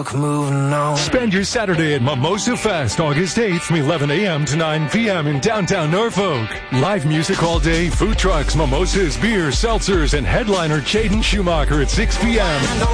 truck moving on. Spend your Saturday at Mimosa Fest, August 8th from 11 a.m. to 9 p.m. in downtown Norfolk. Live music all day, food trucks, mimosas, beers, seltzers, and headliner Jaden Schumacher at 6 p.m.